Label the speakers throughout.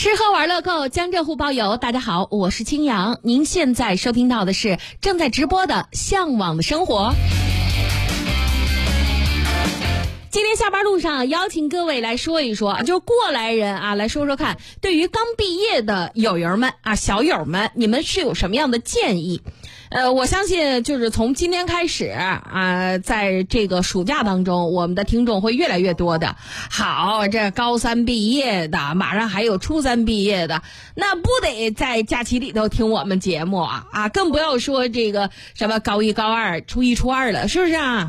Speaker 1: 吃喝玩乐购，江浙沪包邮。大家好，我是青阳，您现在收听到的是正在直播的《向往的生活》。今天下班路上邀请各位来说一说，就是过来人啊，来说说看，对于刚毕业的友友们啊、小友们，你们是有什么样的建议？我相信就是从今天开始啊，在这个暑假当中，我们的听众会越来越多的。好，这高三毕业的，马上还有初三毕业的，那不得在假期里头听我们节目啊，更不要说这个什么高一、高二、初一、初二了，是不是啊？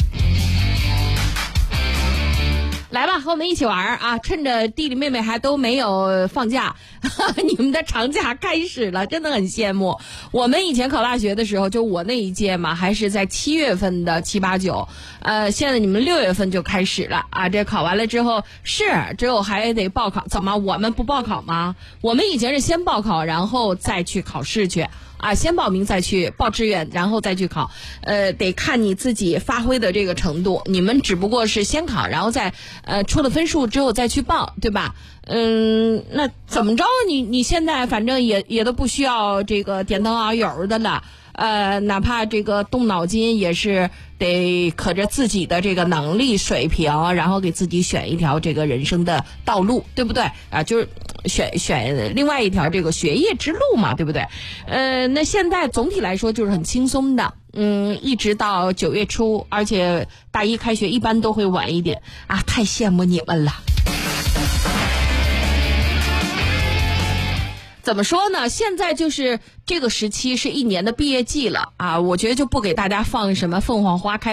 Speaker 1: 来吧，和我们一起玩啊！趁着弟弟妹妹还都没有放假，你们的长假开始了，真的很羡慕。我们以前考大学的时候，就我那一届嘛，还是在7月份的7、8、9，现在你们6月份就开始了啊！这考完了之后之后还得报考，怎么我们不报考吗？我们以前是先报考，然后再去考试去。先报名再去报志愿，然后再去考，得看你自己发挥的这个程度。你们只不过是先考，然后再出了分数之后再去报，对吧？那怎么着？你现在反正也都不需要这个点灯熬油的了。哪怕这个动脑筋也是得可着自己的这个能力水平，然后给自己选一条这个人生的道路，对不对啊？就是选另外一条这个学业之路嘛，对不对？那现在总体来说就是很轻松的，一直到9月初，而且大一开学一般都会晚一点啊，太羡慕你们了。怎么说呢？现在就是这个时期是1年的毕业季了啊，我觉得就不给大家放什么凤凰花开